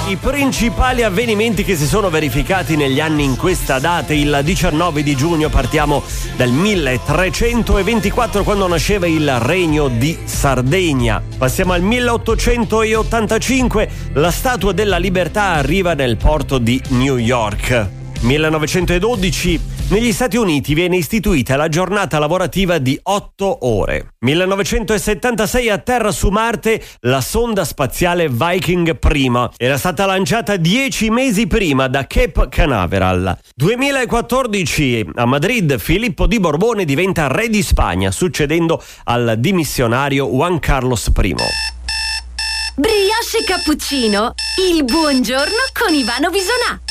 I principali avvenimenti che si sono verificati negli anni in questa data: il 19 di giugno partiamo dal 1324, quando nasceva il Regno di Sardegna. Passiamo al 1885, la Statua della Libertà arriva nel porto di New York. 1912, negli Stati Uniti viene istituita la giornata lavorativa di 8 ore. 1976, atterra su Marte la sonda spaziale Viking 1. Era stata lanciata 10 mesi prima da Cape Canaveral. 2014, a Madrid, Filippo di Borbone diventa re di Spagna, succedendo al dimissionario Juan Carlos I. Brioche cappuccino, il buongiorno con Ivano Bisonà.